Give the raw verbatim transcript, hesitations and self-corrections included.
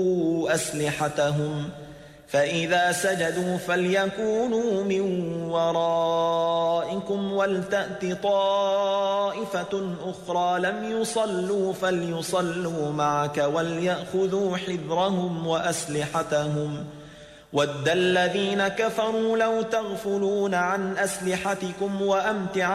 أسلحتهم فإذا سجدوا فليكونوا من ورائكم ولتأت طائفة أخرى لم يصلوا فليصلوا معك وليأخذوا حذرهم وأسلحتهم ود الذين كفروا لو تغفلون عن أسلحتكم وأمتعتكم